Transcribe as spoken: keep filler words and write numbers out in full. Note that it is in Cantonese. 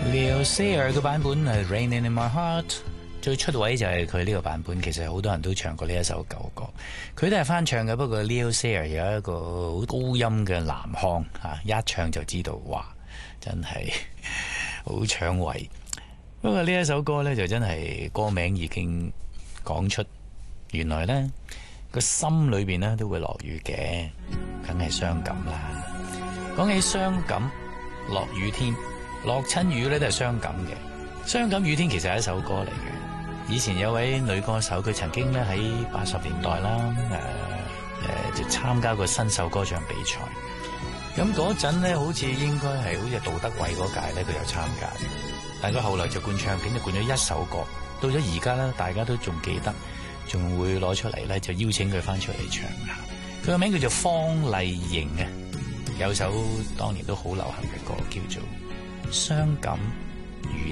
Leo Sayer 嘅版本係 Raining in My Heart， 最出位就係佢呢個版本。其實好多人都唱過呢一首舊歌，佢都係翻唱嘅。不過 Leo Sayer 有一個好高音嘅男腔啊，一唱就知道，哇，真係好搶位。不過呢一首歌呢，就真係歌名已經講出，原來呢個心裏邊呢都會落雨嘅，梗係傷感啦。講起傷感，落雨天。落親雨咧都係傷感嘅，傷感雨天其實係一首歌嚟嘅。以前有位女歌手，佢曾經咧喺八十年代啦，誒誒就參加過新秀歌唱比賽。咁嗰陣咧，好似應該係好似杜德偉嗰屆咧，佢有參加。但係佢後來就灌唱片就灌咗一首歌，到咗而家咧，大家都仲記得，仲會攞出嚟咧，就邀請佢翻出嚟唱下。佢個名叫做方麗瑩啊，有首當年都好流行嘅歌叫做傷感雨